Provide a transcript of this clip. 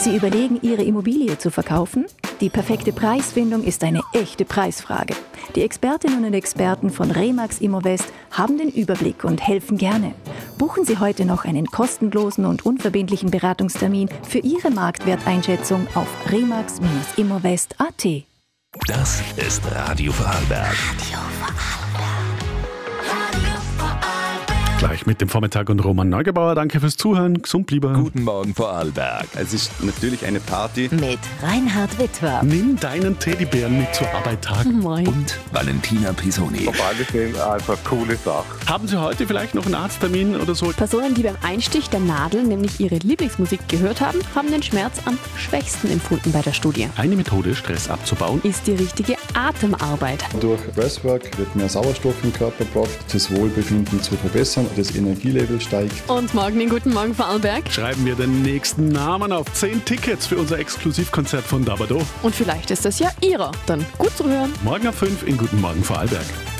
Sie überlegen, Ihre Immobilie zu verkaufen? Die perfekte Preisfindung ist eine echte Preisfrage. Die Expertinnen und Experten von Remax Immowest haben den Überblick und helfen gerne. Buchen Sie heute noch einen kostenlosen und unverbindlichen Beratungstermin für Ihre Marktwerteinschätzung auf remax-immowest.at. Das ist Radio Vorarlberg. Gleich mit dem Vormittag und Roman Neugebauer. Danke fürs Zuhören. Gesund lieber. Guten Morgen Vorarlberg. Es ist natürlich eine Party. Mit Reinhard Wittwer. Nimm deinen Teddybären mit zur Arbeit tag. Und Valentina Pisoni. Auf alle Fälle einfach coole Sache. Haben Sie heute vielleicht noch einen Arzttermin oder so? Personen, die beim Einstich der Nadel nämlich ihre Lieblingsmusik gehört haben, haben den Schmerz am schwächsten empfunden bei der Studie. Eine Methode, Stress abzubauen. Ist die richtige Atemarbeit. Durch Breathwork wird mehr Sauerstoff im Körper gebracht, das Wohlbefinden zu verbessern, das Energielevel steigt. Und morgen in Guten Morgen Vorarlberg. Schreiben wir den nächsten Namen auf 10 Tickets für unser Exklusivkonzert von Dabado. Und vielleicht ist das ja Ihrer. Dann gut zu hören. Morgen ab 5 in Guten Morgen Vorarlberg.